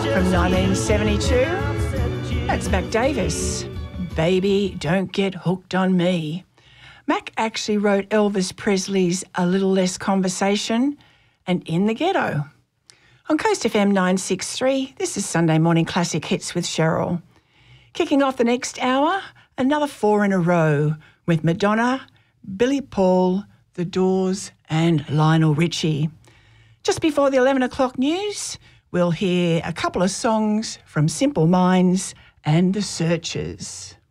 From 1972, that's Mac Davis. Baby, don't get hooked on me. Mac actually wrote Elvis Presley's A Little Less Conversation and In the Ghetto. On Coast FM 963, this is Sunday Morning Classic Hits with Cheryl. Kicking off the next hour, another 4 in a row with Madonna, Billy Paul, The Doors and Lionel Richie. Just before the 11 o'clock news, we'll hear a couple of songs from Simple Minds and The Searchers.